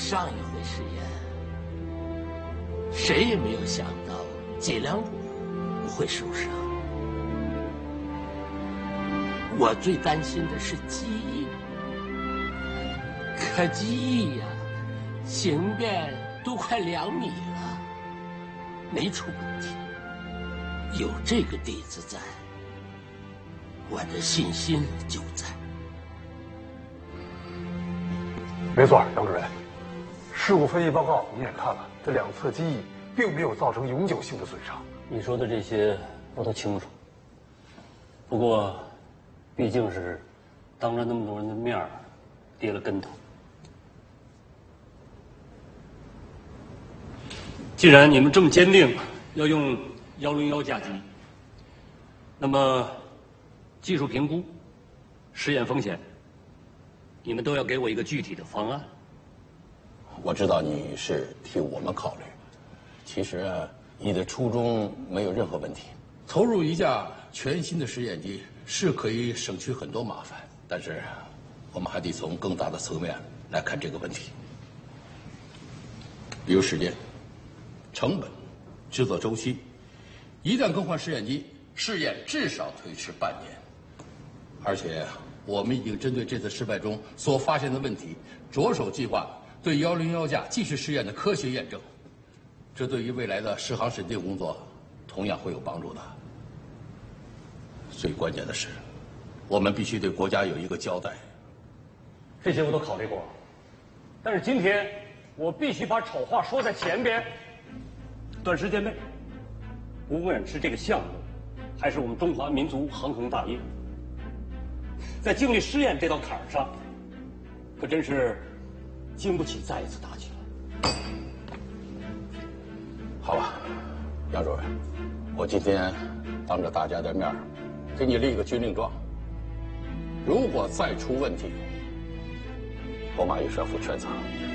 上一回试验，谁也没有想到脊梁骨会受伤。我最担心的是记忆，可记忆呀，形变都快2米了，没出问题。有这个底子在，我的信心就在。 没错，杨主任，事故分析报告你也看了，这2侧机翼并没有造成永久性的损伤。 你说的这些我都清楚，不过，毕竟是当着那么多人的面儿跌了跟头。既然你们这么坚定要用101架机，那么技术评估、实验风险，你们都要给我一个具体的方案。 我知道你是替我们考虑，其实啊，你的初衷没有任何问题。投入一架全新的实验机是可以省去很多麻烦，但是我们还得从更大的层面来看这个问题，比如时间、成本、制作周期。一旦更换试验机，试验至少推迟半年。而且我们已经针对这次失败中所发现的问题，着手计划对101架继续试验的科学验证。这对于未来的适航审定工作同样会有帮助的。最关键的是，我们必须对国家有一个交代。 这些我都考虑过，但是今天我必须把丑话说在前边。短时间内，不管是这个项目，还是我们中华民族航空大业，在经历试验这道坎儿上，可真是经不起再一次打击了。 好吧，杨主任，我今天当着大家的面给你立个军令状，如果再出问题，我马医生要负全责。